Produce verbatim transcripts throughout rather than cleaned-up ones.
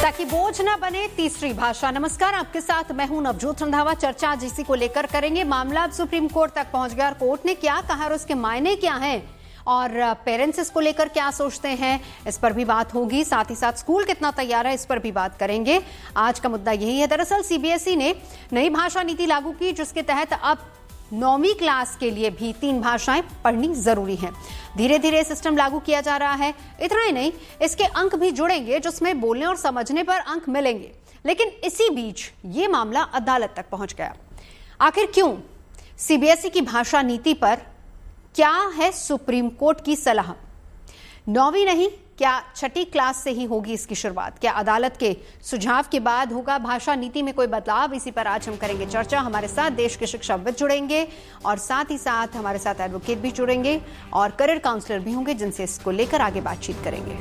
ताकि बोझ न बने तीसरी भाषा। नमस्कार, आपके साथ मैं हूं नवजोत रंधावा। चर्चा आज इसी को लेकर करेंगे। मामला अब सुप्रीम कोर्ट तक पहुंच गया और कोर्ट ने क्या कहा और उसके मायने क्या हैं और पेरेंट्स इसको लेकर क्या सोचते हैं, इस पर भी बात होगी। साथ ही साथ स्कूल कितना तैयार है, इस पर भी बात करेंगे। आज का मुद्दा यही है। दरअसल सीबीएसई ने नई भाषा नीति लागू की, जिसके तहत अब नौवीं क्लास के लिए भी तीन भाषाएं पढ़नी जरूरी हैं। धीरे धीरे सिस्टम लागू किया जा रहा है। इतना ही नहीं, इसके अंक भी जुड़ेंगे जिसमें बोलने और समझने पर अंक मिलेंगे। लेकिन इसी बीच ये मामला अदालत तक पहुंच गया। आखिर क्यों? सीबीएसई की भाषा नीति पर क्या है सुप्रीम कोर्ट की सलाह? नौवीं नहीं, क्या छठी क्लास से ही होगी इसकी शुरुआत? क्या अदालत के सुझाव के बाद होगा भाषा नीति में कोई बदलाव? इसी पर आज हम करेंगे चर्चा। हमारे साथ देश के शिक्षाविद जुड़ेंगे और साथ ही साथ हमारे साथ एडवोकेट भी जुड़ेंगे और करियर काउंसलर भी होंगे, जिनसे इसको लेकर आगे बातचीत करेंगे।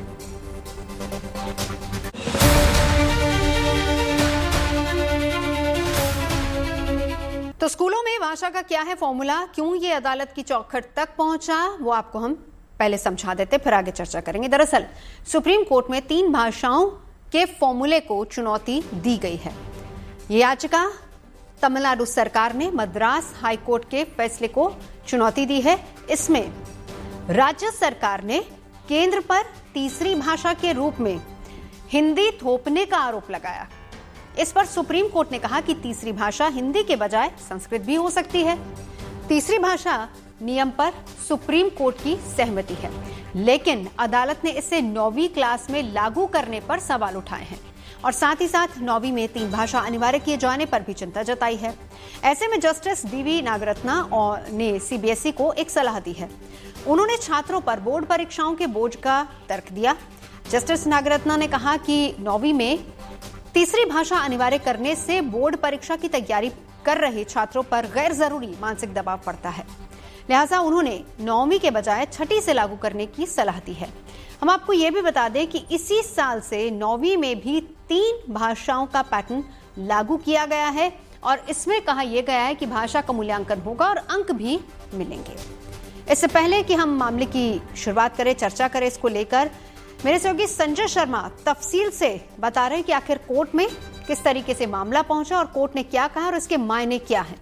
तो स्कूलों में भाषा का क्या है फॉर्मूला, क्यों ये अदालत की चौखट तक पहुंचा, वो आपको हम पहले समझा देते, फिर आगे चर्चा करेंगे। दरअसल सुप्रीम कोर्ट में तीन भाषाओं के फॉर्मूले को चुनौती दी गई है। ये याचिका तमिलनाडु सरकार ने मद्रास हाई कोर्ट के फैसले को चुनौती दी है। इसमें राज्य सरकार ने केंद्र पर तीसरी भाषा के रूप में हिंदी थोपने का आरोप लगाया। इस पर सुप्रीम कोर्ट ने कहा कि तीसरी भाषा हिंदी के बजाय संस्कृत भी हो सकती है। तीसरी भाषा नियम पर सुप्रीम कोर्ट की सहमति है, लेकिन अदालत ने इसे नौवीं क्लास में लागू करने पर सवाल उठाए हैं और साथ ही साथ नौवीं में तीन भाषा अनिवार्य किए जाने पर भी चिंता जताई है। ऐसे में जस्टिस डीवी नागरत्ना ने सीबीएसई को एक सलाह दी है। उन्होंने छात्रों पर बोर्ड परीक्षाओं के बोझ का तर्क दिया। जस्टिस नागरत्ना ने कहा कि नौवीं में तीसरी भाषा अनिवार्य करने से बोर्ड परीक्षा की तैयारी कर रहे छात्रों पर गैर जरूरी मानसिक दबाव पड़ता है, लिहाजा उन्होंने नौवीं के बजाय छठी से लागू करने की सलाह दी है। हम आपको यह भी बता दें कि इसी साल से नौवीं में भी तीन भाषाओं का पैटर्न लागू किया गया है और इसमें कहा यह गया है कि भाषा का मूल्यांकन होगा और अंक भी मिलेंगे। इससे पहले कि हम मामले की शुरुआत करें, चर्चा करें इसको लेकर, मेरे सहयोगी संजय शर्मा तफसील से बता रहे हैं कि आखिर कोर्ट में किस तरीके से मामला पहुंचा और कोर्ट ने क्या कहा और इसके मायने क्या हैं।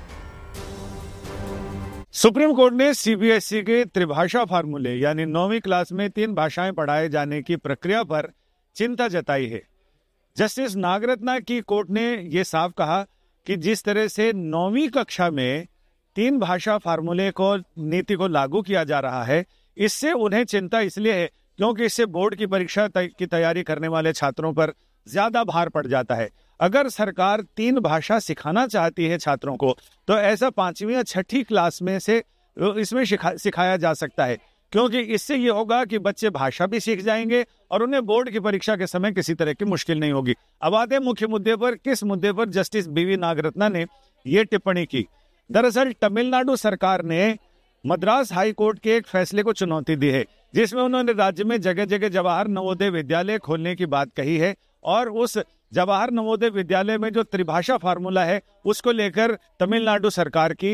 सुप्रीम कोर्ट ने सीबीएसई के त्रिभाषा फार्मूले यानी नौवीं क्लास में तीन भाषाएं पढ़ाए जाने की प्रक्रिया पर चिंता जताई है। जस्टिस नागरत्ना की कोर्ट ने यह साफ कहा कि जिस तरह से नौवीं कक्षा में तीन भाषा फार्मूले को नीति को लागू किया जा रहा है, इससे उन्हें चिंता इसलिए है क्योंकि इससे बोर्ड की परीक्षा की तैयारी करने वाले छात्रों पर ज्यादा भार पड़ जाता है। अगर सरकार तीन भाषा सिखाना चाहती है छात्रों को, तो ऐसा पांचवी या छठी क्लास में से इसमें सिखा, सिखाया जा सकता है, क्योंकि इससे ये होगा कि बच्चे भाषा भी सीख जाएंगे और उन्हें बोर्ड की परीक्षा के समय किसी तरह की मुश्किल नहीं होगी। अब आते हैं मुख्य मुद्दे पर। किस मुद्दे पर जस्टिस बीवी नागरत्ना ने ये टिप्पणी की? दरअसल तमिलनाडु सरकार ने मद्रास हाई कोर्ट के एक फैसले को चुनौती दी है, जिसमें उन्होंने राज्य में जगह जगह जवाहर नवोदय विद्यालय खोलने की बात कही है और उस जवाहर नवोदय विद्यालय में जो त्रिभाषा फार्मूला है उसको लेकर तमिलनाडु सरकार की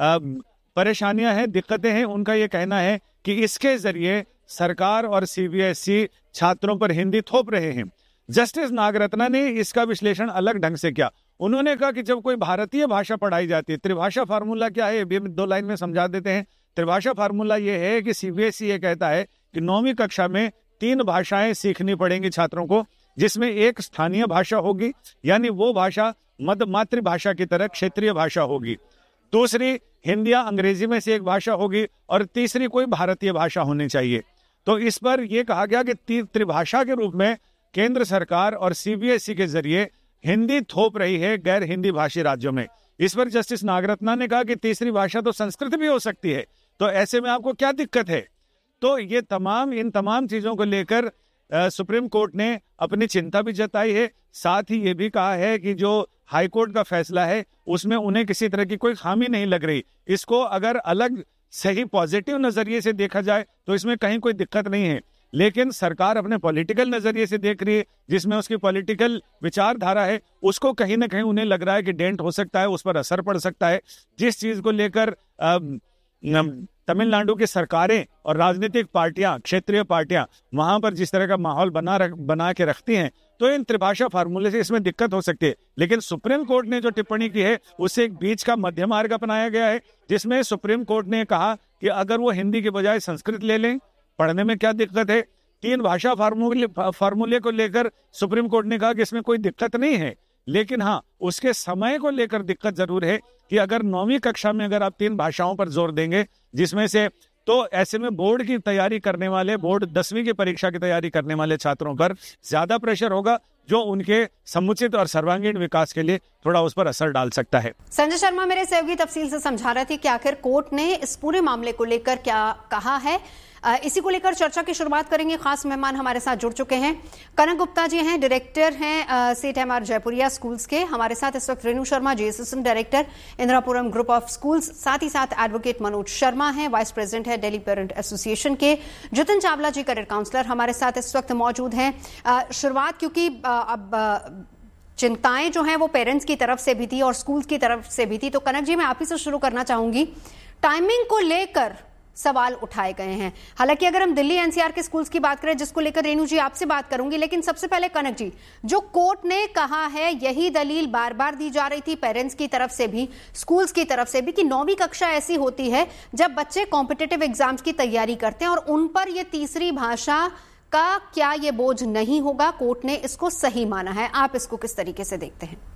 परेशानियां हैं, दिक्कतें हैं। उनका ये कहना है कि इसके जरिए सरकार और सीबीएसई छात्रों पर हिंदी थोप रहे हैं। जस्टिस नागरत्ना ने इसका विश्लेषण अलग ढंग से किया। उन्होंने कहा कि जब कोई भारतीय भाषा पढ़ाई जाती है, त्रिभाषा फार्मूला क्या है ये दो लाइन में समझा देते हैं। त्रिभाषा फार्मूला ये है कि सीबीएसई ये कहता है कि नौवीं कक्षा में तीन भाषाएं सीखनी पड़ेंगी छात्रों को, जिसमें एक स्थानीय भाषा होगी यानी वो भाषा मध्य मातृभाषा की तरह क्षेत्रीय भाषा होगी, दूसरी हिंदी या अंग्रेजी में से एक भाषा होगी और तीसरी कोई भारतीय भाषा होनी चाहिए। तो इस पर यह कहा गया कि त्रिभाषा के रूप में केंद्र सरकार और सीबीएसई के जरिए हिंदी थोप रही है गैर हिंदी भाषी राज्यों में। इस पर जस्टिस नागरत्ना ने कहा कि तीसरी भाषा तो संस्कृत भी हो सकती है, तो ऐसे में आपको क्या दिक्कत है? तो ये तमाम इन तमाम चीजों को लेकर सुप्रीम कोर्ट ने अपनी चिंता भी जताई है। साथ ही ये भी कहा है कि जो हाई कोर्ट का फैसला है उसमें उन्हें किसी तरह की कोई खामी नहीं लग रही। इसको अगर अलग सही पॉजिटिव नजरिए से देखा जाए तो इसमें कहीं कोई दिक्कत नहीं है, लेकिन सरकार अपने पॉलिटिकल नजरिए से देख रही है, जिसमें उसकी पॉलिटिकल विचारधारा है, उसको कहीं ना कहीं उन्हें लग रहा है कि डेंट हो सकता है, उस पर असर पड़ सकता है। जिस चीज को लेकर तमिलनाडु की सरकारें और राजनीतिक पार्टियां, क्षेत्रीय पार्टियां वहां पर जिस तरह का माहौल बना रख, बना के रखती हैं, तो इन त्रिभाषा फार्मूले से इसमें दिक्कत हो सकती है। लेकिन सुप्रीम कोर्ट ने जो टिप्पणी की है उससे एक बीच का मध्य मार्ग अपनाया गया है, जिसमें सुप्रीम कोर्ट ने कहा कि अगर वो हिंदी के बजाय संस्कृत ले लें, पढ़ने में क्या दिक्कत है। तीन भाषा फार्मूले फार्मूले को लेकर सुप्रीम कोर्ट ने कहा कि इसमें कोई दिक्कत नहीं है, लेकिन हाँ उसके समय को लेकर दिक्कत जरूर है कि अगर नौवीं कक्षा में अगर आप तीन भाषाओं पर जोर देंगे, जिसमें से तो ऐसे में बोर्ड की तैयारी करने वाले, बोर्ड दसवीं की परीक्षा की तैयारी करने वाले छात्रों पर ज्यादा प्रेशर होगा, जो उनके समुचित और सर्वांगीण विकास के लिए थोड़ा उस पर असर डाल सकता है। संजय शर्मा मेरे सहयोगी तफसील से समझा रहे थे कि आखिर कोर्ट ने इस पूरे मामले को लेकर क्या कहा है। इसी को लेकर चर्चा की शुरुआत करेंगे। खास मेहमान हमारे साथ जुड़ चुके हैं। कनक गुप्ता जी हैं, डायरेक्टर हैं सेठ एम आर जयपुरिया स्कूल्स के। हमारे साथ इस वक्त Renu Sharma ji, assistant director Indirapuram group of schools. साथ ही साथ एडवोकेट मनोज शर्मा हैं, वाइस प्रेसिडेंट है दिल्ली पेरेंट एसोसिएशन के। जितिन चावला जी, करियर काउंसलर, हमारे साथ इस वक्त मौजूद हैं। शुरुआत क्योंकि अब चिंताएं जो हैं वो पेरेंट्स की तरफ से भी थी और स्कूल्स की तरफ से भी थी, तो कनक जी मैं आप ही से शुरू करना चाहूंगी। टाइमिंग को लेकर सवाल उठाए गए हैं। हालांकि अगर हम दिल्ली एनसीआर के स्कूल्स की बात करें, जिसको लेकर रेणु जी आपसे बात करूंगी, लेकिन सबसे पहले कनक जी, जो कोर्ट ने कहा है यही दलील बार बार दी जा रही थी पेरेंट्स की तरफ से भी, स्कूल्स की तरफ से भी, कि नौवीं कक्षा ऐसी होती है जब बच्चे कॉम्पिटिटिव एग्जाम्स की तैयारी करते हैं और उन पर यह तीसरी भाषा का क्या ये बोझ नहीं होगा। कोर्ट ने इसको सही माना है, आप इसको किस तरीके से देखते हैं?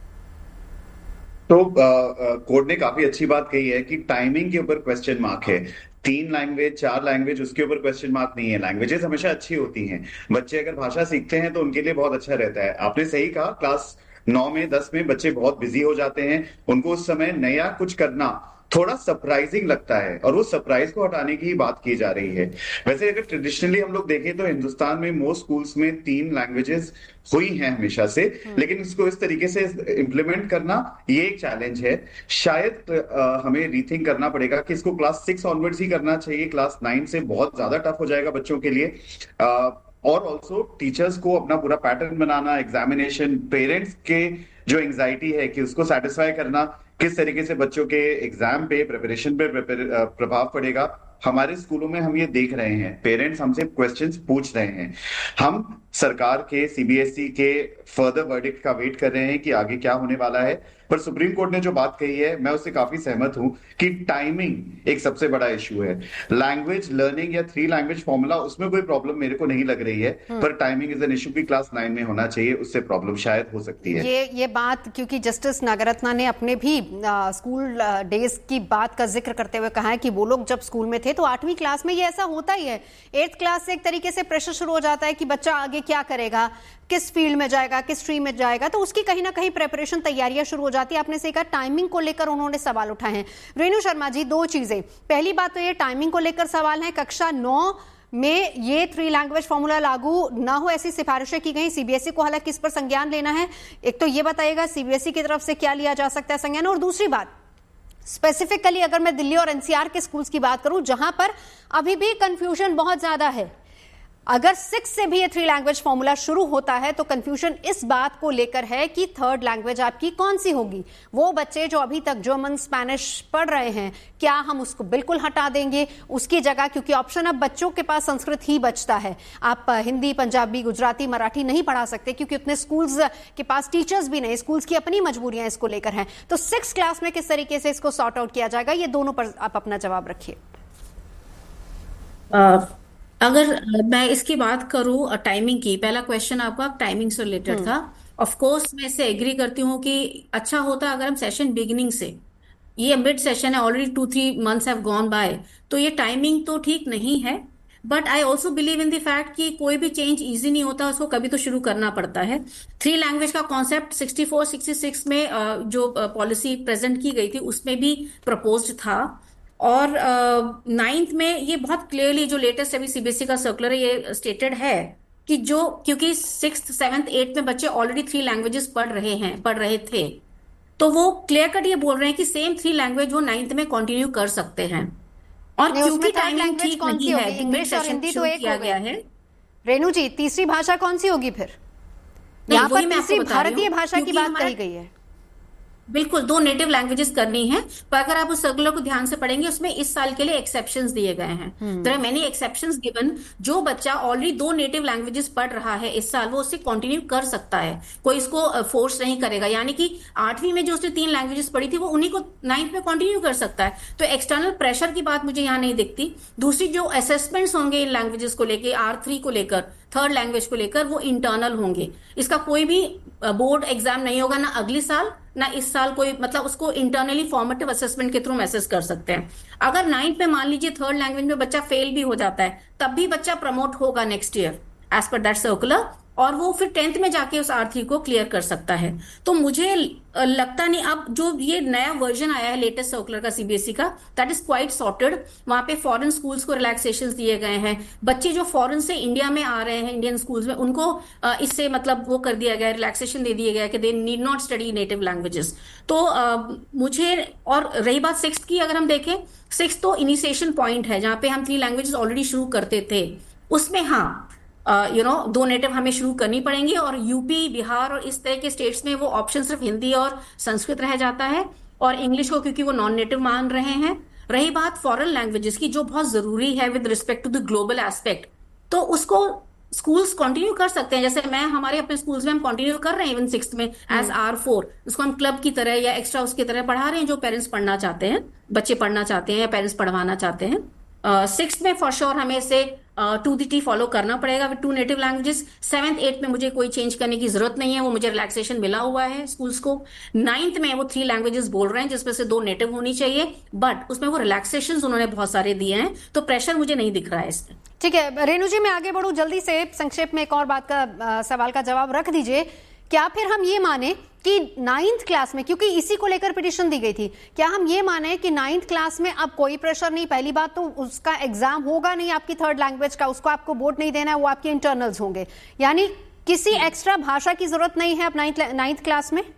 तो कोर्ट ने काफी अच्छी बात कही है कि टाइमिंग के ऊपर क्वेश्चन मार्क है। तीन लैंग्वेज, चार लैंग्वेज, उसके ऊपर क्वेश्चन मार्क नहीं है। लैंग्वेजेस हमेशा अच्छी होती हैं। बच्चे अगर भाषा सीखते हैं तो उनके लिए बहुत अच्छा रहता है। आपने सही कहा, क्लास नौ में, दस में बच्चे बहुत बिजी हो जाते हैं। उनको उस समय नया कुछ करना थोड़ा सरप्राइजिंग लगता है और वो सरप्राइज को हटाने की ही बात की जा रही है। वैसे अगर ट्रेडिशनली हम लोग देखें तो हिंदुस्तान में मोस्ट स्कूल्स में तीन लैंग्वेजेस हुई हैं हमेशा से, लेकिन इसको इस तरीके से इम्प्लीमेंट करना ये एक चैलेंज है। शायद आ, हमें रीथिंक करना पड़ेगा कि इसको क्लास सिक्स ऑनवर्ड्स ही करना चाहिए। क्लास नाइन से बहुत ज्यादा टफ हो जाएगा बच्चों के लिए। आ, और ऑल्सो टीचर्स को अपना पूरा पैटर्न बनाना, एग्जामिनेशन, पेरेंट्स के जो एंग्जाइटी है कि उसको सेटिस्फाई करना, किस तरीके से बच्चों के एग्जाम पे, प्रिपरेशन पे प्रभाव पड़ेगा। हमारे स्कूलों में हम ये देख रहे हैं, पेरेंट्स हमसे क्वेश्चंस पूछ रहे हैं। हम सरकार के, सीबीएसई के फर्दर वर्डिक्ट का वेट कर रहे हैं कि आगे क्या होने वाला है। पर सुप्रीम कोर्ट ने जो बात कही है, मैं उससे काफी सहमत हूं कि टाइमिंग एक सबसे बड़ा इशू है। लैंग्वेज लर्निंग या थ्री लैंग्वेज फॉर्मूला, उसमें कोई प्रॉब्लम मेरे को नहीं लग रही है, पर टाइमिंग इज एन इशू की क्लास नाइन में होना चाहिए, उससे प्रॉब्लम शायद हो सकती है। ये ये बात क्योंकि जस्टिस नागरत्ना ने अपने भी आ, स्कूल आ, डेज की बात का जिक्र करते हुए कहा है कि वो लोग जब स्कूल में थे तो आठवीं क्लास में ये ऐसा होता ही है। एट्थ क्लास से एक तरीके से प्रेशर शुरू हो जाता है कि बच्चा आगे क्या करेगा, किस फील्ड में जाएगा, किस स्ट्रीम में जाएगा, तो उसकी कहीं ना कहीं प्रिपरेशन, तैयारियां शुरू हो जाती है। आपने से कहा टाइमिंग को लेकर उन्होंने सवाल उठाए हैं। रेणु शर्मा जी, दो चीजें। पहली बात तो ये टाइमिंग को लेकर सवाल है। कक्षा नौ में ये थ्री लैंग्वेज फॉर्मूला लागू ना हो, ऐसी सिफारिशें की गई सीबीएसई को, हालांकि इस पर संज्ञान लेना है। एक तो ये बताइएगा सीबीएसई की तरफ से क्या लिया जा सकता है संज्ञान, और दूसरी बात स्पेसिफिकली अगर मैं दिल्ली और एनसीआर के स्कूल्स की बात करूं, जहां पर अभी भी कंफ्यूजन बहुत ज्यादा है। अगर सिक्स से भी ये थ्री लैंग्वेज फॉर्मूला शुरू होता है तो कंफ्यूजन इस बात को लेकर है कि थर्ड लैंग्वेज आपकी कौन सी होगी। वो बच्चे जो अभी तक जर्मन, स्पेनिश पढ़ रहे हैं, क्या हम उसको बिल्कुल हटा देंगे, उसकी जगह, क्योंकि ऑप्शन अब बच्चों के पास संस्कृत ही बचता है। आप हिंदी, पंजाबी, गुजराती, मराठी नहीं पढ़ा सकते क्योंकि उतने स्कूल्स के पास टीचर्स भी नहीं। स्कूल्स की अपनी मजबूरियां इसको लेकर हैं। तो सिक्स क्लास में किस तरीके से इसको सॉर्ट आउट किया जाएगा, ये दोनों पर आप अपना जवाब रखिए। अगर मैं इसकी बात करूं टाइमिंग की, पहला क्वेश्चन आपका टाइमिंग से रिलेटेड था। ऑफ कोर्स मैं इससे एग्री करती हूँ कि अच्छा होता अगर हम सेशन बिगिनिंग से, ये मिड सेशन है, already two three months have gone by, तो ये टाइमिंग तो ठीक नहीं है। But I also believe in the fact कि कोई भी चेंज इजी नहीं होता, उसको कभी तो शुरू करना पड़ता है। थ्री लैंग्वेज का concept sixty four sixty six में जो पॉलिसी प्रेजेंट की गई थी उसमें भी प्रपोज्ड था। और नाइन्थ uh, में ये बहुत क्लियरली जो लेटेस्ट अभी सीबीएसई का सर्कुलर है ये स्टेटेड है कि जो, क्योंकि सिक्स्थ, सेवंथ, एट्थ में बच्चे ऑलरेडी थ्री लैंग्वेजेस पढ़ रहे हैं पढ़ रहे थे, तो वो क्लियर कट ये बोल रहे हैं कि सेम थ्री लैंग्वेज वो नाइन्थ में कंटिन्यू कर सकते हैं। और क्योंकि टाइमिंग ठीक नहीं है, इंग्लिश और हिंदी तो एक किया गया है। रेणु जी, तीसरी भाषा कौन सी होगी फिर? यहाँ पर तीसरी भारतीय भाषा की बात कही गई है। बिल्कुल दो नेटिव लैंग्वेजेस करनी है, पर अगर आप उस सर्कुलर को ध्यान से पढ़ेंगे उसमें इस साल के लिए एक्सेप्शंस दिए गए हैं। There are many exceptions given. जो बच्चा ऑलरेडी दो नेटिव लैंग्वेजेस पढ़ रहा है इस साल, वो उससे कंटिन्यू कर सकता है, कोई इसको फोर्स नहीं करेगा। यानी कि आठवीं में जो उसने तीन लैंग्वेजेस पढ़ी थी वो उन्हीं को नाइन्थ में कंटिन्यू कर सकता है। तो एक्सटर्नल प्रेशर की बात मुझे यहाँ नहीं दिखती। दूसरी, जो असेसमेंट्स होंगे इन लैंग्वेजेस को लेकर, आर थ्री को लेकर, थर्ड लैंग्वेज को लेकर, वो इंटरनल होंगे। इसका कोई भी बोर्ड एग्जाम नहीं होगा, ना अगले साल ना इस साल कोई, मतलब उसको इंटरनली फॉर्मेटिव असेसमेंट के थ्रू हम असेस कर सकते हैं। अगर नाइन्थ में मान लीजिए थर्ड लैंग्वेज में बच्चा फेल भी हो जाता है, तब भी बच्चा प्रमोट होगा next year as per that circular, और वो फिर टेंथ में जाके उस आर थ्री को क्लियर कर सकता है। तो मुझे लगता नहीं, अब जो ये नया वर्जन आया है लेटेस्ट सर्कुलर का सीबीएसई का, दैट इज क्वाइट सॉर्टेड। वहां पे फॉरेन स्कूल्स को रिलैक्सेशन दिए गए हैं। बच्चे जो फॉरेन से इंडिया में आ रहे हैं इंडियन स्कूल्स में, उनको इससे मतलब वो कर दिया गया, रिलैक्सेशन दे दिया गया कि they need not study native languages. तो आ, मुझे, और रही बात सिक्स की, अगर हम देखें सिक्स तो इनिशिएशन पॉइंट है जहां पे हम थ्री लैंग्वेजेस ऑलरेडी शुरू करते थे। उसमें हाँ यू नो दो नेटिव हमें शुरू करनी पड़ेंगी, और यूपी, बिहार और इस तरह के स्टेट्स में वो ऑप्शन सिर्फ हिंदी और संस्कृत रह जाता है, और इंग्लिश को क्योंकि वो नॉन नेटिव मान रहे हैं। रही बात फॉरेन लैंग्वेजेस की, जो बहुत जरूरी है with respect to the global aspect, तो उसको स्कूल्स कंटिन्यू कर सकते हैं। जैसे मैं, हमारे अपने स्कूल्स में हम कंटिन्यू कर रहे हैं इवन सिक्स में एज आर फोर। उसको हम क्लब की तरह या एक्स्ट्रा उसकी तरह पढ़ा रहे हैं, जो पेरेंट्स पढ़ना चाहते हैं, बच्चे पढ़ना चाहते हैं या पेरेंट्स पढ़वाना चाहते हैं। सिक्स uh, में फॉर श्योर हमें इसे टू दी टी फॉलो करना पड़ेगा with two native languages. Seventh eighth में मुझे कोई चेंज करने की जरूरत नहीं है, वो मुझे रिलैक्सेशन मिला हुआ है स्कूल्स को। नाइन्थ में वो थ्री लैंग्वेजेस बोल रहे हैं जिसमें से दो नेटिव होनी चाहिए, बट उसमें वो रिलैक्सेशन उन्होंने बहुत सारे दिए हैं, तो प्रेशर मुझे नहीं दिख रहा है इसमें। ठीक है रेणु जी, मैं आगे बढ़ूं जल्दी से, संक्षेप में एक और बात का आ, सवाल का जवाब रख दीजिए। क्या फिर हम ये माने कि नाइन्थ क्लास में, क्योंकि इसी को लेकर पिटीशन दी गई थी, क्या हम ये माने कि नाइन्थ क्लास में अब कोई प्रेशर नहीं? पहली बात तो उसका एग्जाम होगा नहीं आपकी थर्ड लैंग्वेज का, उसको आपको बोर्ड नहीं देना है, वो आपके इंटरनल्स होंगे, यानी किसी एक्स्ट्रा भाषा की जरूरत नहीं है अब नाइन्थ क्लास में?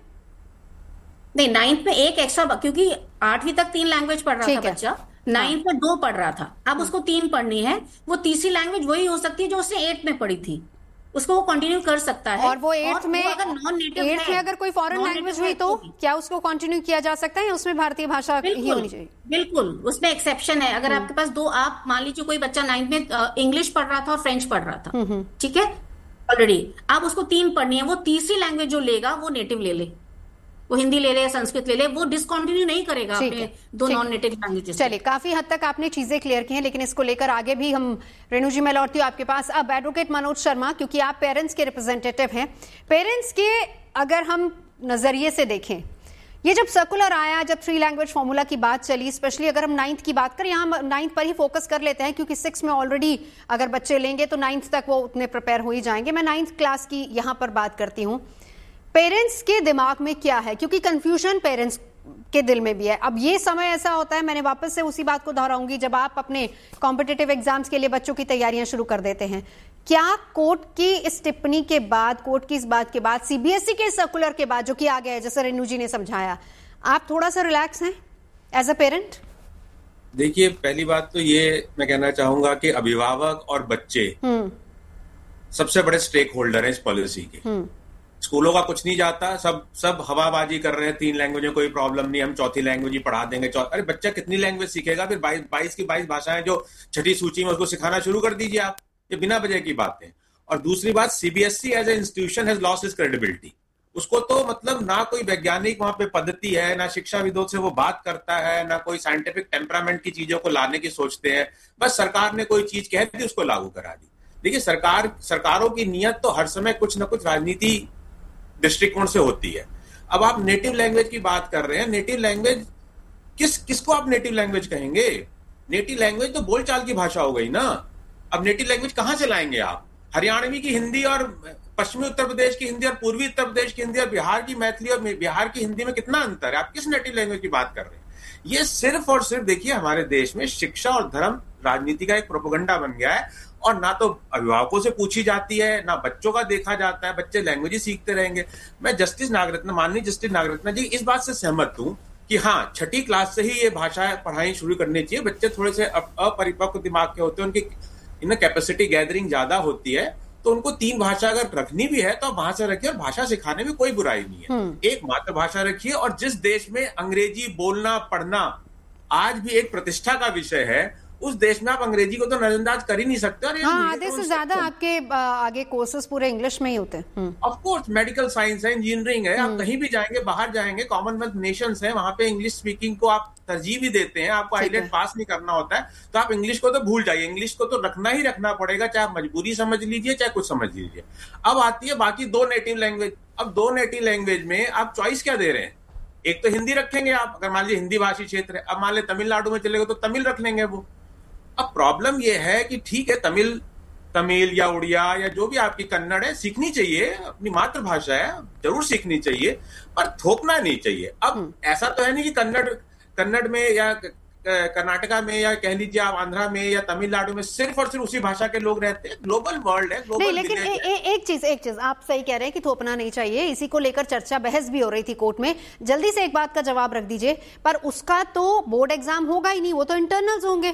नहीं, नाइन्थ में एक एक्स्ट्रा, क्योंकि आठवीं तक तीन लैंग्वेज पढ़ रहा था बच्चा, नाइन्थ में दो पढ़ रहा था, अब उसको तीन पढ़नी है। वो तीसरी लैंग्वेज वही हो सकती है जो उसने एट में पढ़ी थी, उसको वो कंटिन्यू कर सकता है। और वो एट्थ में, अगर नॉन नेटिव एट्थ में अगर कोई फॉरेन लैंग्वेज हुई तो क्या उसको कंटिन्यू किया जा सकता है? उसमें भारतीय भाषा ही होनी चाहिए? बिल्कुल, उसमें एक्सेप्शन है। अगर आपके पास दो, आप मान लीजिए कोई बच्चा नाइन्थ में इंग्लिश पढ़ रहा था और फ्रेंच पढ़ रहा था, ठीक है, ऑलरेडी, अब उसको तीन पढ़नी है, वो तीसरी लैंग्वेज जो लेगा वो नेटिव ले ले, वो हिंदी ले ले, संस्कृत ले ले, वो डिसकंटिन्यू नहीं करेगा अपने दो नॉन नेटिव लैंग्वेजेस। चलिए, काफी हद तक आपने चीजें क्लियर की हैं, लेकिन इसको लेकर आगे भी हम, रेणु जी मैं लौटती हूँ आपके पास। अब एडवोकेट मनोज शर्मा, क्योंकि आप पेरेंट्स के रिप्रेजेंटेटिव हैं, पेरेंट्स के अगर हम नजरिए से देखें, ये जब सर्कुलर आया, जब थ्री लैंग्वेज फॉर्मूला की बात चली, स्पेशली अगर हम नाइन्थ की बात करें, यहाँ नाइन्थ पर ही फोकस कर लेते हैं क्योंकि सिक्स में ऑलरेडी अगर बच्चे लेंगे तो नाइन्थ तक वो उतने प्रिपेयर हो ही जाएंगे। मैं नाइन्थ क्लास की यहाँ पर बात करती हूँ। पेरेंट्स के दिमाग में क्या है, क्योंकि कंफ्यूजन पेरेंट्स के दिल में भी है। अब ये समय ऐसा होता है, मैंने वापस से उसी बात को दोहराऊंगी, जब आप अपने कॉम्पिटिटिव एग्जाम्स के लिए बच्चों की तैयारियां शुरू कर देते हैं, क्या कोर्ट की इस टिप्पणी के बाद, कोर्ट की इस बात के बाद, सीबीएसई के सर्कुलर के बाद जो कि आ गया है, जैसे रेणु जी ने समझाया, आप थोड़ा सा रिलैक्स हैं एज अ पेरेंट? देखिए, पहली बात तो ये मैं कहना चाहूंगा कि अभिभावक और बच्चे सबसे बड़े स्टेक होल्डर हैं इस पॉलिसी के। स्कूलों का कुछ नहीं जाता, सब सब हवाबाजी कर रहे हैं, तीन लैंग्वेज में कोई प्रॉब्लम नहीं, हम चौथी लैंग्वेज ही पढ़ा देंगे। अरे बच्चा कितनी लैंग्वेज सीखेगा? फिर बाईस बाईस की बाईस भाषाएं जो छठी सूची में, उसको सिखाना शुरू कर दीजिए आप। ये बिना वजह की बात है। और दूसरी बात, CBSE as a institution has lost its credibility. उसको तो मतलब ना कोई वैज्ञानिक वहां पे पद्धति है, ना शिक्षाविदों से वो बात करता है, ना कोई साइंटिफिक टेम्परामेंट की चीजों को लाने की सोचते हैं। बस सरकार ने कोई चीज कह दी, उसको लागू करा दी। देखिए, सरकार सरकारों की नीयत तो हर समय कुछ ना कुछ राजनीति दृष्टिकोण से होती है। अब आप नेटिव लैंग्वेज की बात कर रहे हैं, नेटिव लैंग्वेज किस किसको आप नेटिव लैंग्वेज कहेंगे? नेटिव लैंग्वेज तो बोलचाल की भाषा हो गई ना। अब नेटिव लैंग्वेज कहां से लाएंगे आप? हरियाणवी की हिंदी और पश्चिमी उत्तर प्रदेश की हिंदी और पूर्वी उत्तर प्रदेश की हिंदी और बिहार की मैथिली और बिहार की हिंदी में कितना अंतर है? आप किस नेटिव लैंग्वेज की बात कर रहे हैं? ये सिर्फ और सिर्फ देखिए, हमारे देश में शिक्षा और धर्म राजनीति का एक प्रोपेगेंडा बन गया है, और ना तो अभिभावकों से पूछी जाती है, ना बच्चों का देखा जाता है। बच्चे लैंग्वेज ही सीखते रहेंगे। मैं जस्टिस नागरत्न, माननीय जस्टिस नागरत्न जी, इस बात से सहमत हूं कि हाँ, छठी क्लास से ही ये भाषा पढ़ाई शुरू करनी चाहिए। बच्चे थोड़े से अपरिपक्व दिमाग के होते हैं, उनकी इन कैपेसिटी गैदरिंग ज्यादा होती है, तो उनको तीन भाषा अगर रखनी भी है तो आप वहां से रखिए, और भाषा सिखाने में कोई बुराई नहीं है। एक मातृभाषा रखिए, और जिस देश में अंग्रेजी बोलना पढ़ना आज भी एक प्रतिष्ठा का विषय है, उस देश में आप अंग्रेजी को तो नजरअंदाज कर ही नहीं सकते। और हाँ, आधे से ज्यादा आपके आगे कोर्सेज पूरे इंग्लिश में ही होते हैं। ऑफ कोर्स मेडिकल साइंस है, इंजीनियरिंग है, आप कहीं भी जाएंगे, बाहर जाएंगे, कॉमनवेल्थ नेशंस है, वहां पे इंग्लिश स्पीकिंग को आप तरजीह भी देते हैं। आपको आईलेट पास नहीं करना होता है, तो आप इंग्लिश को तो भूल जाइए, इंग्लिश को तो रखना ही रखना पड़ेगा, चाहे आप मजबूरी समझ लीजिए चाहे कुछ समझ लीजिए। अब आती है बाकी दो नेटिव लैंग्वेज। अब दो नेटिव लैंग्वेज में आप चॉइस क्या दे रहे हैं? एक तो हिंदी रखेंगे आप, अगर मान लीजिए हिंदी भाषी क्षेत्र है, अब मान लीजिए तमिलनाडु में चलेगा तो तमिल रख लेंगे वो। अब प्रॉब्लम यह है कि ठीक है, तमिल तमिल या उड़िया या जो भी आपकी कन्नड़ है सीखनी चाहिए, अपनी मातृभाषा है, जरूर सीखनी चाहिए, पर थोपना नहीं चाहिए। अब ऐसा तो है नहीं कि कन्नड़ कन्नड़ में या कर्नाटका में या कह लीजिए आप आंध्रा में या तमिलनाडु में सिर्फ और सिर्फ उसी भाषा के लोग रहते हैं। ग्लोबल वर्ल्ड है, ग्लोबल नहीं, लेकिन ए, ए, एक चीज एक चीज आप सही कह रहे हैं कि थोपना नहीं चाहिए। इसी को लेकर चर्चा बहस भी हो रही थी कोर्ट में। जल्दी से एक बात का जवाब रख दीजिए, पर उसका तो बोर्ड एग्जाम होगा ही नहीं, वो तो इंटरनल्स होंगे,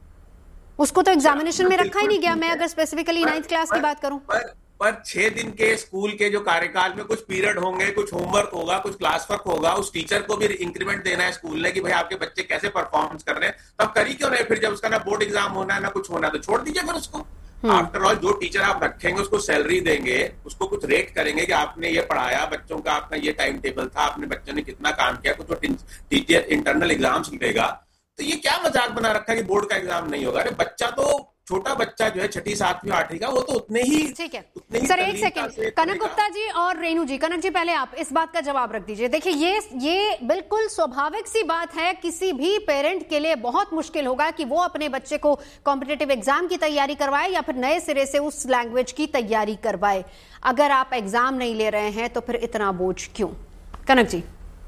उसको तो एग्जामिनेशन में रखा ही नहीं गया। मैं अगर स्पेसिफिकली नाइन्थ क्लास की बात करूं, पर पर छह दिन के स्कूल के जो कार्यकाल में कुछ पीरियड होंगे, कुछ होमवर्क होगा, कुछ क्लास वर्क होगा, उस टीचर को भी इंक्रीमेंट देना है स्कूल ने कि भाई आपके बच्चे कैसे परफॉर्मेंस कर रहे हैं, तब करी क्यों नहीं? फिर जब उसका ना बोर्ड एग्जाम होना है ना कुछ होना है, तो छोड़ दीजिए फिर उसको। आफ्टर ऑल जो टीचर आप रखेंगे उसको सैलरी देंगे, उसको कुछ रेट करेंगे कि आपने ये पढ़ाया, बच्चों का आपका ये टाइम टेबल था, आपने बच्चों ने कितना काम किया, कुछ टीचर इंटरनल एग्जाम्स लेगा। तो ये क्या मजाक बना रखा है कि बोर्ड का एग्जाम नहीं होगा? अरे बच्चा तो छोटा बच्चा जो है छठी सातवीं आठवीं का, वो तो उतने ही ठीक है। सर एक सेकंड, कनक गुप्ता जी और रेणु जी, कनक जी पहले आप इस बात का जवाब रख दीजिए। देखिए ये ये बिल्कुल स्वाभाविक सी बात है, किसी भी पेरेंट के लिए बहुत मुश्किल होगा कि वो अपने बच्चे को कॉम्पिटिटिव एग्जाम की तैयारी करवाए या फिर नए सिरे से उस लैंग्वेज की तैयारी करवाए। अगर आप एग्जाम नहीं ले रहे हैं तो फिर इतना बोझ क्यों? कनक जी।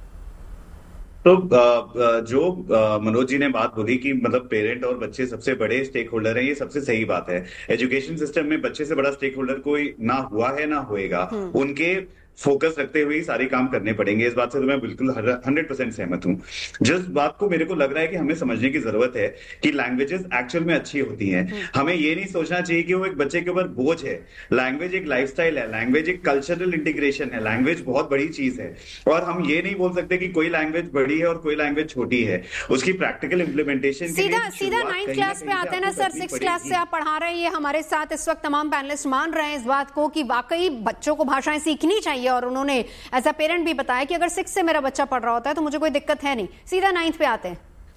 तो जो मनोज जी ने बात बोली कि मतलब पेरेंट और बच्चे सबसे बड़े स्टेक होल्डर हैं, ये सबसे सही बात है। एजुकेशन सिस्टम में बच्चे से बड़ा स्टेक होल्डर कोई ना हुआ है ना होएगा। उनके फोकस रखते हुए ही सारे काम करने पड़ेंगे, इस बात से तो मैं बिल्कुल हंड्रेड परसेंट सहमत हूँ। जिस बात को मेरे को लग रहा है कि हमें समझने की जरूरत है कि लैंग्वेजेस एक्चुअल में अच्छी होती हैं। हमें ये नहीं सोचना चाहिए कि वो एक बच्चे के ऊपर बोझ है। लैंग्वेज एक लाइफस्टाइल है, लैंग्वेज एक कल्चरल इंटीग्रेशन है, लैंग्वेज बहुत बड़ी चीज है। और हम ये नहीं बोल सकते कि कोई लैंग्वेज बड़ी है और कोई लैंग्वेज छोटी है। उसकी प्रैक्टिकल इम्प्लीमेंटेशन सीधा सीधा नाइन्थ क्लास पे आते हैं ना सर, सिक्स क्लास से आप पढ़ा रहे हैं। हमारे साथ इस वक्त तमाम पैनलिस्ट मान रहे हैं इस बात को कि वाकई बच्चों को भाषाएं सीखनी चाहिए, और उन्होंने एज अ पेरेंट भी बताया कि अगर सिक्स से मेरा बच्चा पढ़ रहा होता है तो मुझे कोई दिक्कत है नहीं। सीधा नाइन्थ पे आते हैं।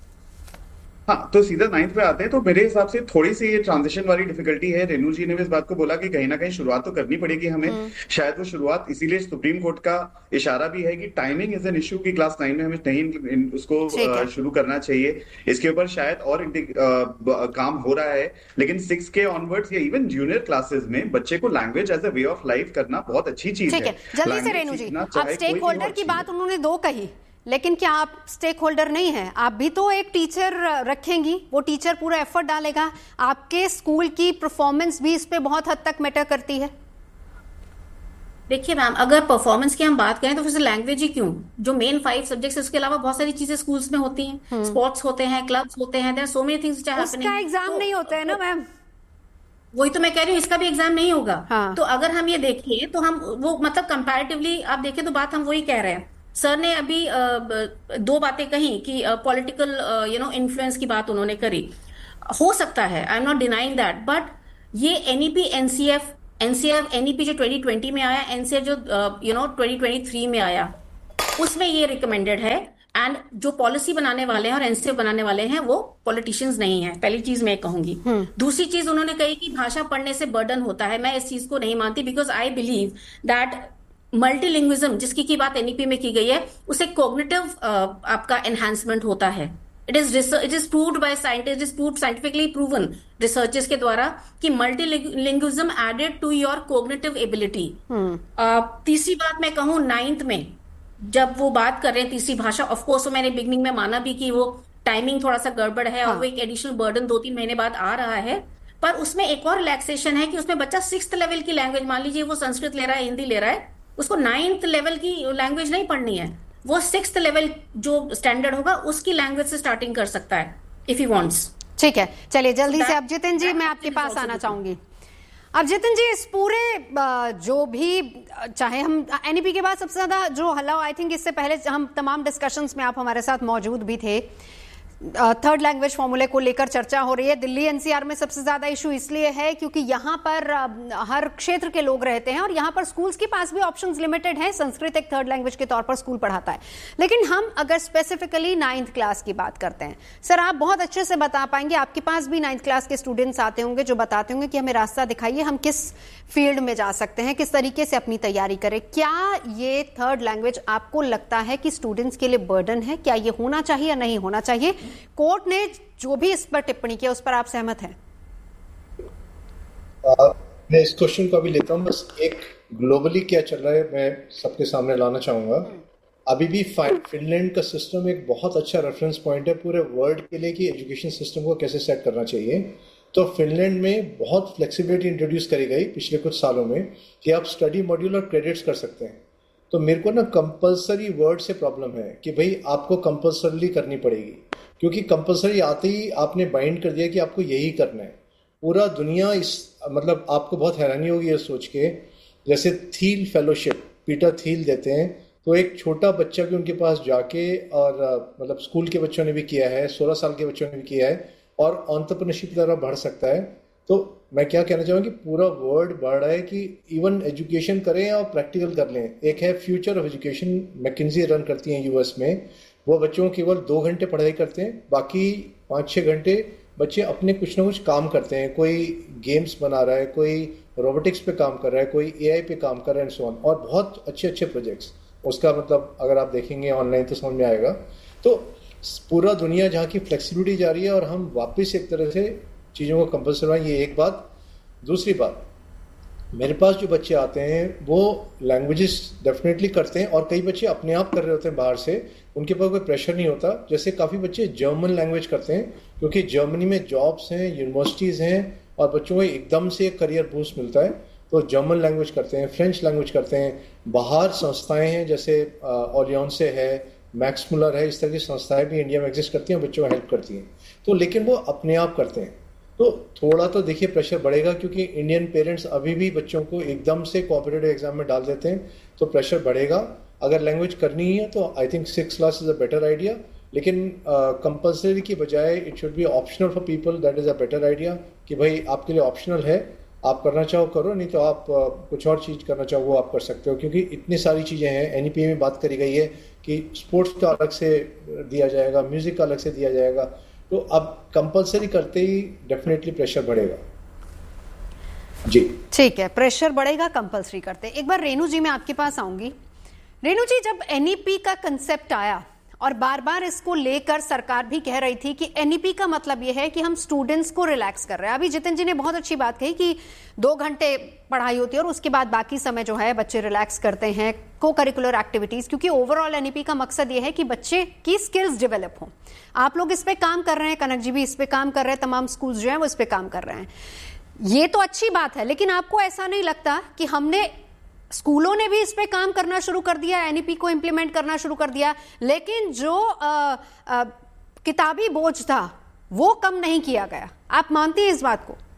हाँ, तो सीधा नाइन्थ पे आते हैं, तो मेरे हिसाब से थोड़ी सी ये ट्रांजिशन वाली डिफिकल्टी है। रेणु जी ने भी इस बात को बोला कि कहीं ना कहीं शुरुआत तो करनी पड़ेगी हमें। शायद वो शुरुआत इसीलिए सुप्रीम कोर्ट का इशारा भी है कि टाइमिंग इज एन इश्यू, की क्लास नाइन में हमें नहीं उसको शुरू करना चाहिए। इसके ऊपर शायद और आ, काम हो रहा है, लेकिन सिक्स के ऑनवर्ड्स या इवन जूनियर क्लासेस में बच्चे को language as a way of life करना बहुत अच्छी चीज है। जल्दी से रेणु जी, आप स्टेक होल्डर की बात उन्होंने दो कही, लेकिन क्या आप स्टेक होल्डर नहीं है? आप भी तो एक टीचर रखेंगी, वो टीचर पूरा एफर्ट डालेगा, आपके स्कूल की परफॉर्मेंस भी इस पे बहुत हद तक मैटर करती है। देखिए मैम, अगर परफॉर्मेंस की हम बात करें तो फिर लैंग्वेज ही क्यों? जो मेन फाइव सब्जेक्ट्स, उसके अलावा बहुत सारी चीजें स्कूल्स में होती हैं, स्पोर्ट्स होते हैं, क्लब्स होते हैं, there are so many things which are happening. उसका एग्जाम नहीं होता है ना मैम? वही तो मैं कह रही हूँ, इसका भी एग्जाम नहीं होगा। हाँ। तो अगर हम ये देखें तो हम वो मतलब कंपैरेटिवली आप देखें तो बात हम वही कह रहे हैं। सर ने अभी दो बातें कही कि पॉलिटिकल यू नो इन्फ्लुएंस की बात उन्होंने करी। हो सकता है, I am not denying that, but ये एनईपी एनसीएफ एनसीएफ एनईपी जो ट्वेंटी ट्वेंटी में आया, एनसीएफ जो you know twenty twenty three में आया, उसमें ये रिकमेंडेड है। एंड जो पॉलिसी बनाने वाले हैं और एनसीएफ बनाने वाले हैं वो पॉलिटिशियंस नहीं है, पहली चीज मैं कहूंगी। दूसरी चीज उन्होंने कही कि भाषा पढ़ने से बर्डन होता है। मैं इस चीज को नहीं मानती, बिकॉज आई बिलीव दैट मल्टीलिंग्विज्म जिसकी की बात एनईपी में की गई है, उससे कॉग्निटिव uh, आपका एनहांसमेंट होता है। It is it is proved by scientist, it is proved scientifically proven researches के द्वारा कि मल्टीलिंग्विज्म added to your cognitive ability. तीसरी बात मैं कहूं, नाइन्थ में जब वो बात कर रहे हैं तीसरी भाषा, ऑफकोर्स मैंने बिगनिंग में माना भी कि वो टाइमिंग थोड़ा सा गड़बड़ है। हाँ। और वो एक एडिशनल बर्डन दो तीन महीने बाद आ रहा है, पर उसमें एक और रिलैक्सेशन है कि उसमें बच्चा सिक्स्थ लेवल की लैंग्वेज, मान लीजिए वो संस्कृत ले रहा है, हिंदी ले रहा है, उसको नाइन्थ लेवल की लैंग्वेज नहीं पढ़नी है, वो सिक्स्थ लेवल जो स्टैंडर्ड होगा उसकी लैंग्वेज से स्टार्टिंग कर सकता है इफ ही वांट्स। ठीक है, चलिए जल्दी से अब जितिन जी मैं आपके पास आना चाहूंगी। अब जितिन जी, इस पूरे जो भी, चाहे हम एनईपी के बाद सबसे ज्यादा जो हल्ला, आई थिंक इससे पहले हम तमाम डिस्कशंस में आप हमारे साथ मौजूद भी थे, थर्ड लैंग्वेज फॉर्मूले को लेकर चर्चा हो रही है। दिल्ली एनसीआर में सबसे ज्यादा इशू इसलिए है क्योंकि यहाँ पर हर क्षेत्र के लोग रहते हैं और यहाँ पर स्कूल्स के पास भी ऑप्शंस लिमिटेड हैं। संस्कृत एक थर्ड लैंग्वेज के तौर पर स्कूल पढ़ाता है, लेकिन हम अगर स्पेसिफिकली नाइन्थ क्लास की बात करते हैं, सर आप बहुत अच्छे से बता पाएंगे, आपके पास भी नाइन्थ क्लास के स्टूडेंट्स आते होंगे जो बताते होंगे कि हमें रास्ता दिखाइए, हम किस फील्ड में जा सकते हैं, किस तरीके से अपनी तैयारी करें। क्या ये थर्ड लैंग्वेज आपको लगता है कि स्टूडेंट्स के लिए बर्डन है? क्या ये होना चाहिए या नहीं होना चाहिए? कोर्ट ने जो भी इस पर टिप्पणी की उस पर आप सहमत हैं? आ, मैं इस क्वेश्चन को अभी लेता हूं, बस एक ग्लोबली क्या चल रहा है मैं सबके सामने लाना चाहूंगा। अभी भी फिनलैंड का सिस्टम एक बहुत अच्छा रेफरेंस पॉइंट है पूरे वर्ल्ड के लिए कि एजुकेशन सिस्टम को कैसे सेट करना चाहिए। तो फिनलैंड में बहुत फ्लेक्सिबिलिटी इंट्रोड्यूस करी गई पिछले कुछ सालों में कि आप स्टडी मॉड्यूल और क्रेडिट्स कर सकते हैं। तो मेरे को ना कंपलसरी वर्ड से प्रॉब्लम है कि भाई आपको कंपलसरी करनी पड़ेगी, क्योंकि कंपलसरी आते ही आपने बाइंड कर दिया कि आपको यही करना है। पूरा दुनिया इस मतलब आपको बहुत हैरानी होगी ये सोच के, जैसे थील फेलोशिप पीटर थील देते हैं, तो एक छोटा बच्चा भी उनके पास जाके, और मतलब स्कूल के बच्चों ने भी किया है, सोलह साल के बच्चों ने भी किया है, और एंटरप्रेन्योरशिप की तरफ बढ़ सकता है। तो मैं क्या कहना चाहूँगा कि पूरा वर्ल्ड बढ़ रहा है कि इवन एजुकेशन करें और प्रैक्टिकल कर लें। एक है future of education, McKenzie run करती हैं यूएस में, वो बच्चों को केवल दो घंटे पढ़ाई करते हैं, बाकी पाँच छः घंटे बच्चे अपने कुछ ना कुछ काम करते हैं। कोई गेम्स बना रहा है, कोई रोबोटिक्स पे काम कर रहा है, कोई एआई पे काम कर रहा है एंड सो ऑन, और बहुत अच्छे अच्छे प्रोजेक्ट्स। उसका मतलब अगर आप देखेंगे ऑनलाइन तो समझ में आएगा। तो पूरा दुनिया जहाँ की फ्लेक्सिबिलिटी जा रही है और हम वापस एक तरह से चीज़ों को कंपल्सरी बनाएं, ये एक बात। दूसरी बात, मेरे पास जो बच्चे आते हैं वो लैंग्वेजेस डेफिनेटली करते हैं, और कई बच्चे अपने आप कर रहे होते हैं बाहर से, उनके पास कोई प्रेशर नहीं होता। जैसे काफ़ी बच्चे जर्मन लैंग्वेज करते हैं क्योंकि जर्मनी में जॉब्स हैं, यूनिवर्सिटीज़ हैं, और बच्चों को एकदम से एक करियर बूस्ट मिलता है, तो जर्मन लैंग्वेज करते हैं, फ्रेंच लैंग्वेज करते हैं। बाहर संस्थाएं हैं जैसे ऑलियंसे है, मैक्स मुलर है, इस तरह की संस्थाएं भी इंडिया में एग्जिस्ट करती हैं, बच्चों को हेल्प करती हैं। तो लेकिन वो अपने आप करते हैं, तो थोड़ा तो देखिए प्रेशर बढ़ेगा, क्योंकि इंडियन पेरेंट्स अभी भी बच्चों को एकदम से कॉम्पिटिटिव एग्जाम में डाल देते हैं, तो प्रेशर बढ़ेगा। अगर लैंग्वेज करनी है तो I think six class is a better idea, लेकिन कंपल्सरी uh, की बजाय it should be optional for people, that is a better idea कि भाई आपके लिए ऑप्शनल है, आप करना चाहो करो, नहीं तो आप uh, कुछ और चीज़ करना चाहो वो आप कर सकते हो। क्योंकि इतनी सारी चीज़ें हैं, एनईपी में बात करी गई है कि स्पोर्ट्स का अलग से दिया जाएगा, म्यूजिक का अलग से दिया जाएगा, तो अब कंपलसरी करते ही डेफिनेटली प्रेशर बढ़ेगा। जी ठीक है, प्रेशर बढ़ेगा कंपलसरी करते। एक बार रेणु जी मैं आपके पास आऊंगी। रेणु जी, जब एनईपी का कंसेप्ट आया और बार बार इसको लेकर सरकार भी कह रही थी कि एनईपी का मतलब यह है कि हम स्टूडेंट्स को रिलैक्स कर रहे हैं। अभी जितिन जी ने बहुत अच्छी बात कही कि दो घंटे पढ़ाई होती है और उसके बाद बाकी समय जो है बच्चे रिलैक्स करते हैं, को करिकुलर एक्टिविटीज, क्योंकि ओवरऑल एनईपी का मकसद यह है कि बच्चे की स्किल्स डेवलप हों। आप लोग इस पे काम कर रहे हैं, कनक जी भी इस पे काम कर रहे हैं, तमाम स्कूल्स जो हैं वो इस पे काम कर रहे हैं। ये तो अच्छी बात है, लेकिन आपको ऐसा नहीं लगता कि हमने स्कूलों ने भी इस पे काम करना शुरू कर दिया, एनईपी को इंप्लीमेंट करना शुरू कर दिया, लेकिन जो आ, आ, किताबी बोझ था वो कम नहीं किया गया? आप मानती हैं इस बात को?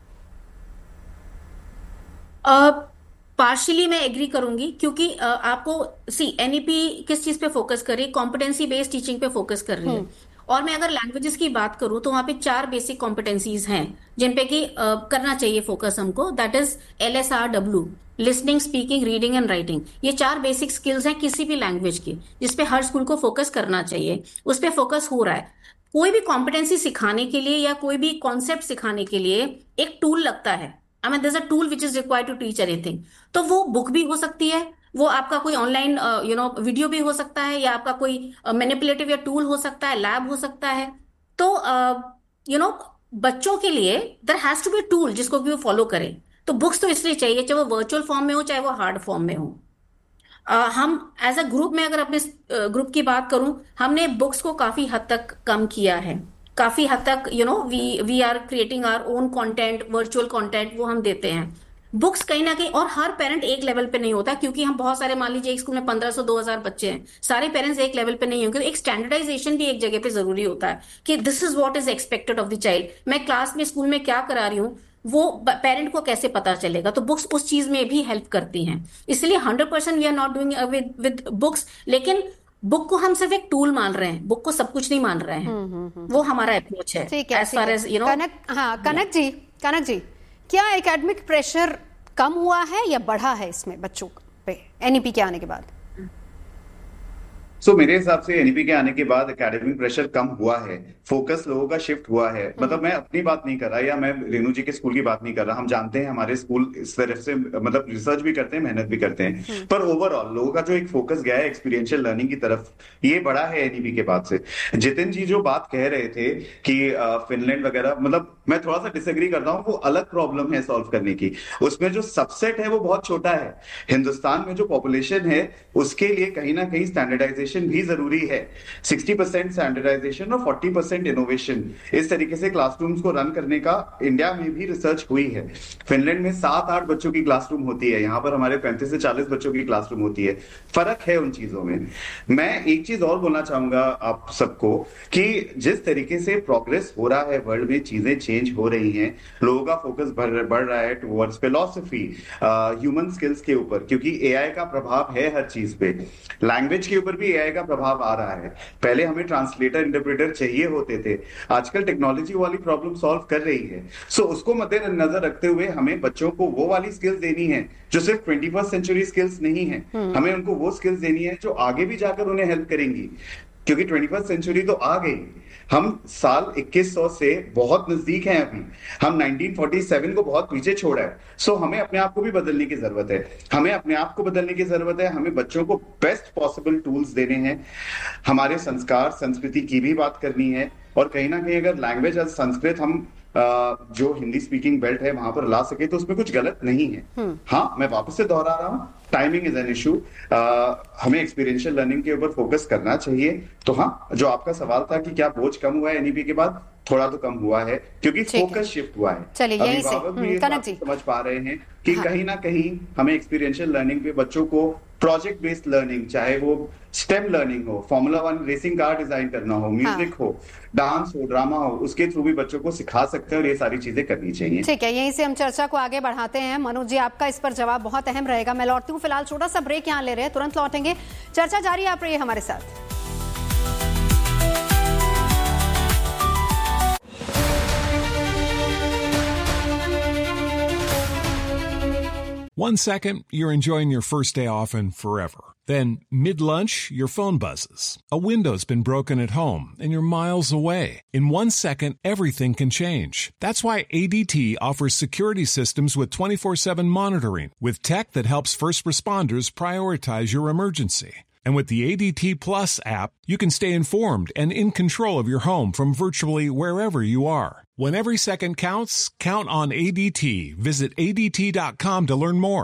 पार्शियली मैं एग्री करूंगी, क्योंकि uh, आपको सी एनईपी किस चीज पे फोकस कर रही है, कॉम्पिटेंसी बेस्ड टीचिंग पे फोकस कर रही है। और मैं अगर लैंग्वेजेस की बात करूं तो वहां पे चार बेसिक कॉम्पिटेंसीज हैं जिन पे कि uh, करना चाहिए फोकस हमको, that is L S R W, listening, speaking, reading and writing. ये चार बेसिक स्किल्स हैं किसी भी लैंग्वेज की, जिसपे हर स्कूल को फोकस करना चाहिए, उस पर फोकस हो रहा है। कोई भी कॉम्पिटेंसी सिखाने के लिए या कोई भी कॉन्सेप्ट सिखाने के लिए एक टूल लगता है। I mean there is a tool which is required to teach anything. तो वो बुक भी हो सकती है, वो आपका कोई ऑनलाइन यू नो वीडियो भी हो सकता है, या आपका कोई मैनिपुलेटिव या टूल हो सकता है, लैब हो सकता है। तो यू नो बच्चों के लिए there has to be tool जिसको कि वो फॉलो करें। तो बुक्स तो इसलिए चाहिए, चाहे वो वर्चुअल फॉर्म में हो चाहे वो हार्ड फॉर्म में हो। uh, हम एज अ ग्रुप में, अगर अपने ग्रुप uh, की बात करूं, हमने बुक्स को काफी हद तक कम किया है, काफी हद तक you know we we are creating our own content, virtual content वो हम देते हैं। बुक्स कहीं ना कहीं, और हर पेरेंट एक लेवल पे नहीं होता, क्योंकि हम बहुत सारे, मान लीजिए एक स्कूल में पंद्रह सौ दो हजार बच्चे हैं, सारे पेरेंट्स एक लेवल पे नहीं होंगे। तो एक स्टैंडर्डाइजेशन भी एक जगह पे जरूरी होता है कि this is what is expected of the child. मैं क्लास में, स्कूल में क्या करा रही हूँ, वो पेरेंट को कैसे पता चलेगा? तो बुक्स उस चीज में भी हेल्प करती हैं। इसलिए hundred percent we are not doing with with books, लेकिन बुक को हम सिर्फ एक टूल मान रहे हैं, बुक को सब कुछ नहीं मान रहे हैं। वो हमारा अप्रोच है। ठीक है, as far as you know. कनक हाँ कनक जी, कनक जी, क्या एकेडमिक प्रेशर कम हुआ है या बढ़ा है इसमें बच्चों पे एनईपी के आने के बाद? सो so, मेरे हिसाब से एनईपी के आने के बाद एकेडमिक प्रेशर कम हुआ है, फोकस लोगों का शिफ्ट हुआ है। मतलब मैं अपनी बात नहीं कर रहा या मैं रेणु जी के स्कूल की बात नहीं कर रहा, हम जानते हैं हमारे स्कूल इस तरफ से मतलब रिसर्च भी करते हैं, मेहनत भी करते हैं, पर ओवरऑल लोगों का जो एक फोकस गया है एक्सपीरियंशियल लर्निंग की तरफ, ये बड़ा है एनईपी के बाद से। जितिन जी जो बात कह रहे थे कि फिनलैंड वगैरह, मतलब मैं थोड़ा सा डिसएग्री करता हूँ, वो अलग प्रॉब्लम है सॉल्व करने की। उसमें जो सबसेट है वो बहुत छोटा है। हिंदुस्तान में जो पॉपुलेशन है उसके लिए कहीं ना कहीं स्टैंडर्डाइजेशन भी जरूरी है। साठ परसेंट स्टैंडर्डाइजेशन और चालीस परसेंट इनोवेशन, इस तरीके से क्लासरूम्स को रन करने का इंडिया में भी रिसर्च हुई है। फिनलैंड में सात आठ बच्चों की क्लासरूम होती है, यहाँ पर हमारे पैंतीस से चालीस बच्चों की क्लासरूम होती है। फर्क है उन चीजों में। मैं एक चीज और बोलना चाहूंगा आप सबको कि जिस तरीके से प्रोग्रेस हो रहा है वर्ल्ड में, चीजें चेंज हो रही हैं, लोगों का फोकस बढ़ रहा है टुवर्ड्स फिलॉसफी, ह्यूमन स्किल्स के ऊपर, क्योंकि एआई का प्रभाव है हर चीज पे। लैंग्वेज के ऊपर भी एआई का प्रभाव आ रहा है। पहले हमें ट्रांसलेटर इंटरप्रेटर चाहिए होते थे, आजकल टेक्नोलॉजी वाली प्रॉब्लम सॉल्व कर रही है। सो so, उसको मद्देनजर रखते हुए हमें बच्चों को वो वाली स्किल्स देनी है जो सिर्फ ट्वेंटी फर्स्ट सेंचुरी स्किल्स नहीं है। हमें उनको वो स्किल्स देनी है जो आगे भी जाकर उन्हें हेल्प करेंगी, क्योंकि ट्वेंटी फर्स्ट सेंचुरी तो आ गई। हम साल इक्कीस सौ से बहुत नजदीक हैं अभी, हम नाइनटीन फोर्टी सेवन को बहुत पीछे छोड़ा है। सो हमें अपने आप को भी बदलने की जरूरत है, हमें अपने आप को बदलने की जरूरत है। हमें बच्चों को बेस्ट पॉसिबल टूल्स देने हैं, हमारे संस्कार संस्कृति की भी बात करनी है, और कहीं ना कहीं अगर लैंग्वेज और संस्कृत हम जो हिंदी स्पीकिंग बेल्ट है वहां पर ला सके तो उसमें कुछ गलत नहीं है। हाँ, मैं वापस से दोहरा रहा हूँ, टाइमिंग इज एन इशू। हमें एक्सपीरियंशियल लर्निंग के ऊपर फोकस करना चाहिए। तो हाँ, जो आपका सवाल था कि क्या बोझ कम हुआ है एनईपी के बाद, थोड़ा तो कम हुआ है क्योंकि फोकस शिफ्ट हुआ है। चलिए यहीं से अभिभावक भी समझ पा रहे हैं कि हाँ। कहीं ना कहीं हमें एक्सपीरियंशियल लर्निंग पे बच्चों को प्रोजेक्ट बेस्ड लर्निंग, चाहे वो स्टेम लर्निंग हो, formula one racing car design करना हो, म्यूजिक हाँ। हो, डांस हो, ड्रामा हो, उसके थ्रू भी बच्चों को सिखा सकते हैं और ये सारी चीजें करनी चाहिए। ठीक है, यहीं से हम चर्चा को आगे बढ़ाते हैं। मनोज जी, आपका इस पर जवाब बहुत अहम रहेगा। मैं लौटती हूँ, फिलहाल छोटा सा ब्रेक यहाँ ले रहे हैं, तुरंत लौटेंगे। चर्चा जारी, आप रहिए हमारे साथ। One second, you're enjoying your first day off and forever. Then, mid-lunch, your phone buzzes. A window's been broken at home and you're miles away. In one second, everything can change. That's why A D T offers security systems with twenty-four seven monitoring, with tech that helps first responders prioritize your emergency. And with the A D T Plus app, you can stay informed and in control of your home from virtually wherever you are. When every second counts, count on A D T. Visit A D T dot com to learn more.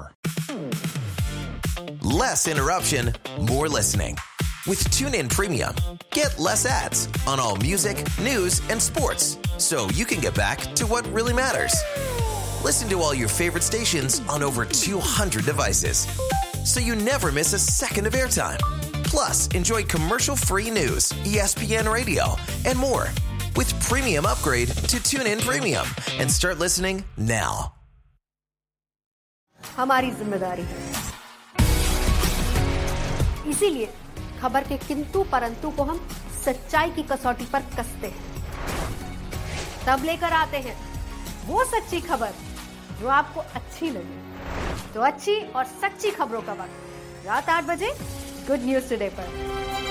Less interruption, more listening. With TuneIn Premium, get less ads on all music, news, and sports, so you can get back to what really matters. Listen to all your favorite stations on over two hundred devices, so you never miss a second of airtime. Plus, enjoy commercial-free news, E S P N Radio, and more. With Premium upgrade to TuneIn Premium and start listening now. हमारी जिम्मेदारी है, इसीलिए खबर के किंतु परंतु को हम सच्चाई की कसौटी पर कसते हैं। तब लेकर आते हैं वो सच्ची खबर जो आपको अच्छी लगे। तो अच्छी और सच्ची खबरों का वक्त रात आठ बजे गुड न्यूज टुडे पर।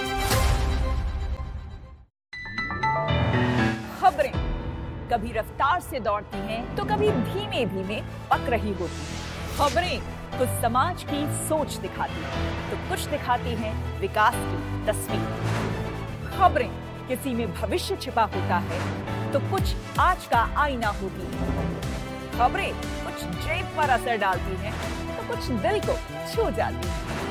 खबरें कभी रफ्तार से दौड़ती हैं तो कभी धीमे धीमे पक रही होती हैं। खबरें कुछ समाज की सोच दिखाती हैं तो कुछ दिखाती हैं विकास की तस्वीर। खबरें किसी में भविष्य छिपा होता है तो कुछ आज का आईना होती है। खबरें कुछ जेब पर असर डालती हैं तो कुछ दिल को छू जाती हैं।